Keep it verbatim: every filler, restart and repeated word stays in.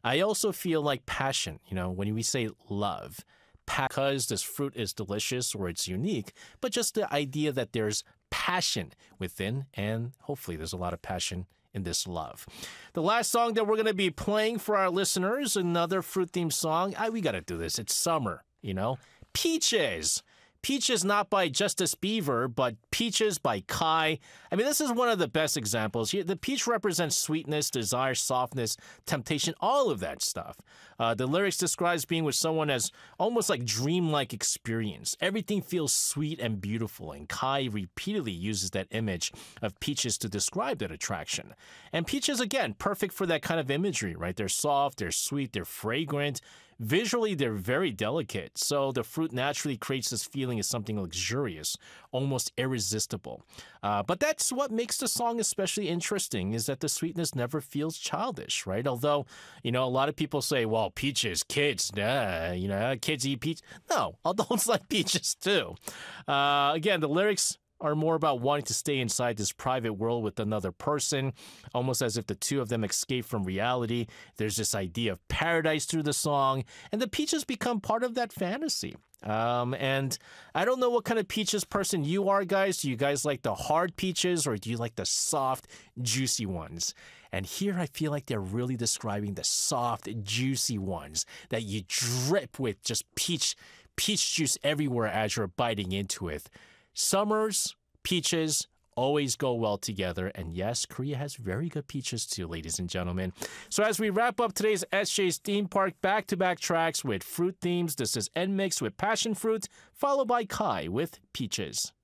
I also feel like passion, you know, when we say love, because this fruit is delicious or it's unique, but just the idea that there's passion within, and hopefully there's a lot of passion in this love. The last song that we're going to be playing for our listeners, another fruit-themed song. I, we got to do this. It's summer, you know. Peaches. Peaches not by Justice Beaver, but Peaches by Kai. I mean, this is one of the best examples. The peach represents sweetness, desire, softness, temptation, all of that stuff. Uh, the lyrics describes being with someone as almost like dreamlike experience. Everything feels sweet and beautiful, and Kai repeatedly uses that image of peaches to describe that attraction. And peaches, again, perfect for that kind of imagery, right? They're soft, they're sweet, they're fragrant. Visually, they're very delicate, so the fruit naturally creates this feeling of something luxurious, almost irresistible. Uh, but that's what makes the song especially interesting, is that the sweetness never feels childish, right? Although, you know, a lot of people say, well, peaches, kids, nah, you know, kids eat peach. No, adults like peaches too. Uh, again, the lyrics are more about wanting to stay inside this private world with another person, almost as if the two of them escape from reality. There's this idea of paradise through the song, and the peaches become part of that fantasy. Um, and I don't know what kind of peaches person you are, guys. Do you guys like the hard peaches, or do you like the soft, juicy ones? And here I feel like they're really describing the soft, juicy ones that you drip with just peach, peach juice everywhere as you're biting into it. Summers, peaches, always go well together. And yes, Korea has very good peaches too, ladies and gentlemen. So as we wrap up today's S J's Theme Park back-to-back tracks with fruit themes, this is N-Mix with Passion Fruit, followed by Kai with Peaches.